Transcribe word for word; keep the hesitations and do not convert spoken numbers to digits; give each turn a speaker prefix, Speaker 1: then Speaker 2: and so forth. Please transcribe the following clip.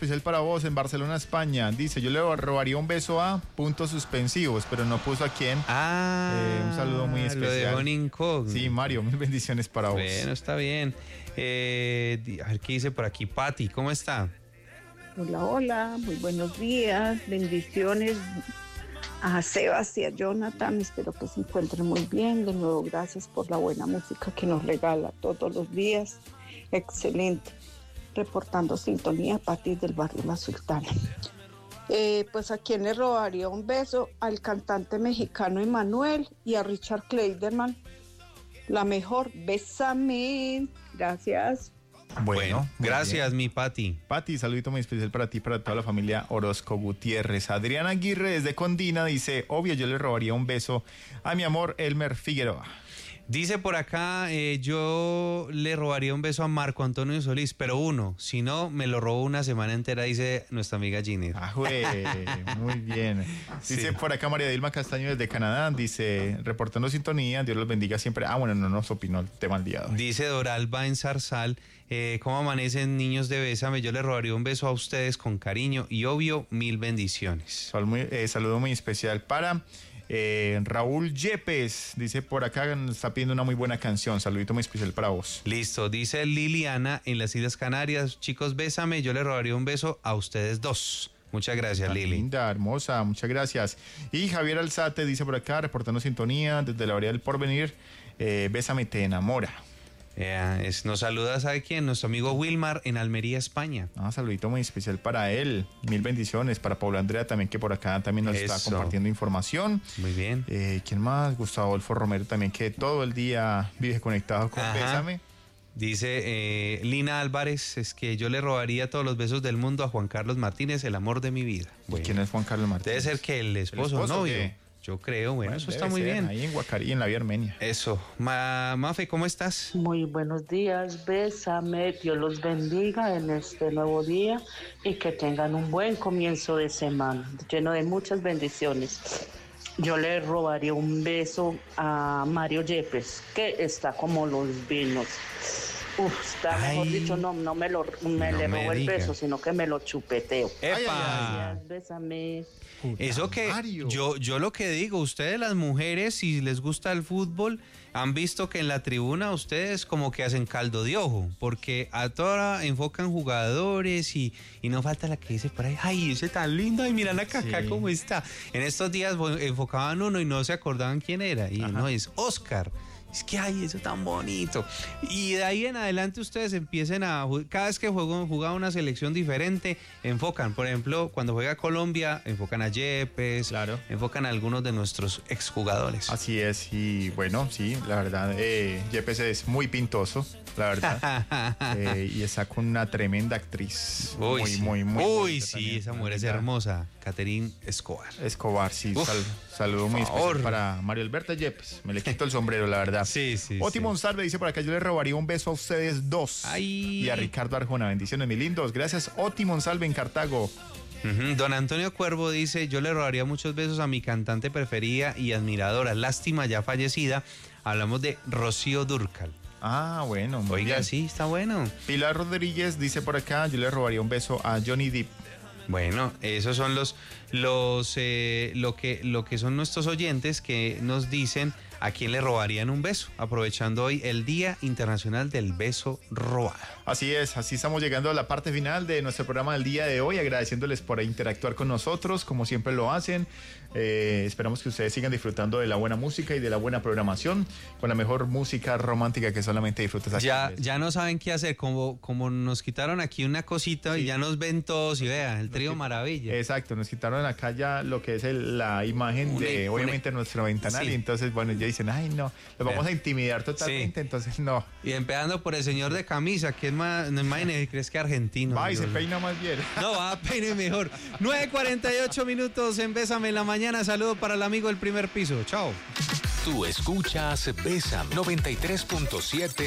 Speaker 1: especial para vos en Barcelona, España. Dice, yo le robaría un beso a puntos suspensivos, pero no puso a quién.
Speaker 2: Ah,
Speaker 1: eh, un saludo muy especial.
Speaker 2: Lo dejó en incógnito.
Speaker 1: Sí, Mario, mil bendiciones para vos.
Speaker 2: Bueno, está bien. Eh, a ver qué dice por aquí Pati, ¿cómo está?
Speaker 3: Hola, hola, muy buenos días, bendiciones a Sebas y a Jonathan, espero que se encuentren muy bien. De nuevo, gracias por la buena música que nos regala todos los días. Excelente. Reportando sintonía, Pati del barrio La Sultana. Eh, pues a quién le robaría un beso, al cantante mexicano Emanuel y a Richard Kleiderman. La mejor, bésame. Gracias.
Speaker 2: Bueno, gracias,
Speaker 1: bien.
Speaker 2: mi Pati.
Speaker 1: Pati, saludito muy especial para ti, para toda la familia Orozco Gutiérrez. Adriana Aguirre desde Condina dice, obvio, yo le robaría un beso a mi amor Elmer Figueroa.
Speaker 2: Dice por acá, eh, yo le robaría un beso a Marco Antonio Solís, pero uno, si no, me lo robo una semana entera, dice nuestra amiga Ginny.
Speaker 1: Ah, güey, muy bien. Dice sí. Por acá María Dilma Castaño desde Canadá, dice, reportando sintonía, Dios los bendiga siempre. Ah, bueno, no nos opinó el tema al día de hoy.
Speaker 2: Dice Doralba en Zarzal, eh, ¿cómo amanecen niños de Bésame? Yo le robaría un beso a ustedes con cariño y obvio, mil bendiciones.
Speaker 1: Sal muy, eh, saludo muy especial para... Eh, Raúl Yepes dice por acá, está pidiendo una muy buena canción. Saludito muy especial para vos.
Speaker 2: Listo, dice Liliana en las Islas Canarias, chicos, bésame, yo le robaría un beso a ustedes dos. Muchas gracias, está Lili.
Speaker 1: Linda, hermosa, muchas gracias. Y Javier Alzate dice por acá, reportando sintonía desde la orilla del Porvenir, eh, bésame te enamora.
Speaker 2: Eh, es, nos saluda, ¿sabe quién? Nuestro amigo Wilmar en Almería, España.
Speaker 1: Ah, saludito muy especial para él. Mil bendiciones. Para Paula Andrea también, que por acá también nos Eso. está compartiendo información.
Speaker 2: Muy bien.
Speaker 1: Eh, ¿Quién más? Gustavo Adolfo Romero también, que todo el día vive conectado con Ajá. Bésame.
Speaker 2: Dice eh, Lina Álvarez, es que yo le robaría todos los besos del mundo a Juan Carlos Martínez, el amor de mi vida.
Speaker 1: Bueno, ¿quién es Juan Carlos Martínez?
Speaker 2: Debe ser que el esposo,
Speaker 1: ¿El esposo
Speaker 2: novio.
Speaker 1: ¿Qué?
Speaker 2: Yo creo, bueno, bueno eso está muy
Speaker 1: ser,
Speaker 2: bien.
Speaker 1: Ahí en Guacarí, en la vía Armenia.
Speaker 2: Eso. Ma, Mafe, ¿cómo estás?
Speaker 4: Muy buenos días, bésame, Dios los bendiga en este nuevo día y que tengan un buen comienzo de semana, lleno de muchas bendiciones. Yo le robaría un beso a Mario Yepes, que está como los vinos. Uf, está, Ay, mejor dicho, no, no me, lo, me no le robo el diga. beso, sino que me lo chupeteo.
Speaker 2: ¡Epa!
Speaker 4: Gracias, bésame.
Speaker 2: Eso que yo, yo lo que digo, ustedes las mujeres, si les gusta el fútbol, han visto que en la tribuna ustedes como que hacen caldo de ojo, porque a toda hora enfocan jugadores y, y no falta la que dice por ahí, ay, ese tan lindo, ay, mira la caca sí. cómo está. En estos días enfocaban uno y no se acordaban quién era, y Ajá. no, es Oscar. Es que, ay, eso tan bonito. Y de ahí en adelante ustedes empiecen a, cada vez que juegan, jugaba una selección diferente, enfocan, por ejemplo, cuando juega Colombia, enfocan a Yepes,
Speaker 1: claro.
Speaker 2: enfocan a algunos de nuestros exjugadores.
Speaker 1: Así es, y bueno, sí, la verdad, eh, Yepes es muy pintoso, la verdad, eh, y está con una tremenda actriz.
Speaker 2: Uy,
Speaker 1: muy,
Speaker 2: sí.
Speaker 1: muy, muy
Speaker 2: Uy, sí, también, esa mujer es hermosa, Catherine Escobar.
Speaker 1: Escobar, sí, sal, saludo muy especial para Mario Alberto Yepes, me le quito el sombrero, la verdad.
Speaker 2: Sí, sí,
Speaker 1: Oti
Speaker 2: sí.
Speaker 1: Monsalve dice por acá, yo le robaría un beso a ustedes dos.
Speaker 2: Ay.
Speaker 1: Y a Ricardo Arjona, bendiciones, mi lindos. Gracias, Oti Monsalve en Cartago.
Speaker 2: Uh-huh. Don Antonio Cuervo dice, yo le robaría muchos besos a mi cantante preferida y admiradora, lástima ya fallecida. Hablamos de Rocío Dúrcal.
Speaker 1: Ah, bueno, muy
Speaker 2: Oiga,
Speaker 1: bien.
Speaker 2: sí, está bueno.
Speaker 1: Pilar Rodríguez dice por acá, yo le robaría un beso a Johnny Depp.
Speaker 2: Bueno, esos son los, los eh, lo que lo que son nuestros oyentes que nos dicen a quién le robarían un beso, aprovechando hoy el Día Internacional del Beso Robado.
Speaker 1: Así es, así estamos llegando a la parte final de nuestro programa del día de hoy, agradeciéndoles por interactuar con nosotros, como siempre lo hacen. Eh, esperamos que ustedes sigan disfrutando de la buena música y de la buena programación, con la mejor música romántica que solamente disfrutas aquí.
Speaker 2: Ya, ya no saben qué hacer, como, como nos quitaron aquí una cosita sí. y ya nos ven todos y vean, el trío Maravilla.
Speaker 1: Exacto, nos quitaron acá ya lo que es el, la imagen una, de, obviamente, una, nuestro ventanal, sí. y entonces, bueno, ya dicen, ay, no, los vamos a intimidar totalmente, sí. entonces no.
Speaker 2: Y empezando por el señor de camisa, que es más, no imagínese, crees que argentino.
Speaker 1: Va y se peina más bien.
Speaker 2: No, va, peine mejor. nueve cuarenta y ocho minutos en Bésame en la mañana, saludo para el amigo del primer piso, chao.
Speaker 5: Tú escuchas Bésame noventa y tres punto siete.